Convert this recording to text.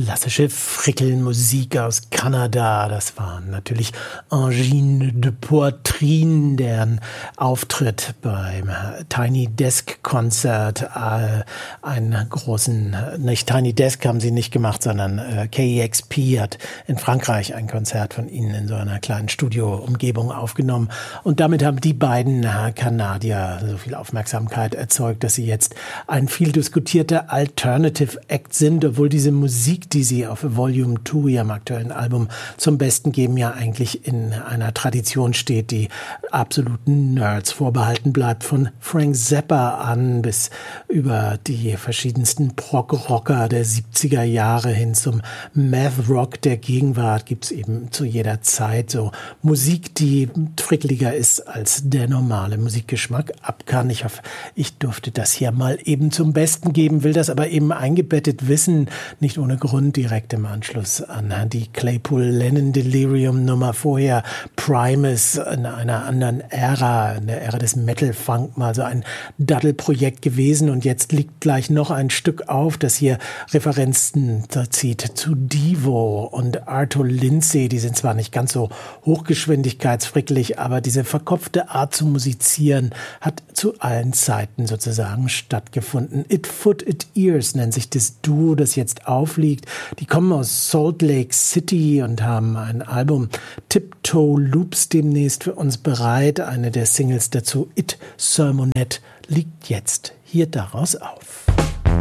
klassische Frickelmusik aus Kanada. Das war natürlich Angine de Poitrine, deren Auftritt beim Tiny Desk Konzert, einen großen, nicht Tiny Desk haben sie nicht gemacht, sondern KEXP hat in Frankreich ein Konzert von ihnen in so einer kleinen Studioumgebung aufgenommen. Und damit haben die beiden Kanadier so viel Aufmerksamkeit erzeugt, dass sie jetzt ein viel diskutierter Alternative Act sind, obwohl diese Musik, die sie auf Volume 2, ihrem aktuellen Album, zum Besten geben, ja eigentlich in einer Tradition steht, die absoluten Nerds vorbehalten bleibt. Von Frank Zappa an bis über die verschiedensten Prog-Rocker der 70er Jahre hin zum Math-Rock der Gegenwart gibt's eben zu jeder Zeit so Musik, die frickeliger ist, als der normale Musikgeschmack ab kann. Ich hoffe, ich durfte das hier mal eben zum Besten geben, will das aber eben eingebettet wissen, nicht ohne Grund, direkt im Anschluss an die Claypool-Lennon-Delirium-Nummer vorher, Primus in einer anderen Ära, in der Ära des Metal-Funk, mal so ein Daddel-Projekt gewesen und jetzt liegt gleich noch ein Stück auf, das hier Referenzen zieht zu Devo und Arthur Lindsay, die sind zwar nicht ganz so hochgeschwindigkeitsfrickelig, aber diese verkopfte Art zu musizieren hat zu allen Zeiten sozusagen stattgefunden. It Foot It Ears nennt sich das Duo, das jetzt aufliegt. Die kommen aus Salt Lake City und haben ein Album Tiptoe Loops demnächst für uns bereit. Eine der Singles dazu, It Sermonette, liegt jetzt hier daraus auf.